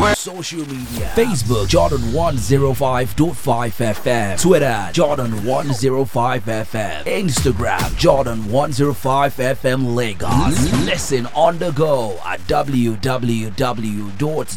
Social media: Facebook Jordan 105.5 FM, Twitter Jordan 105 FM, Instagram Jordan 105 FM Lagos. Listen on the go at www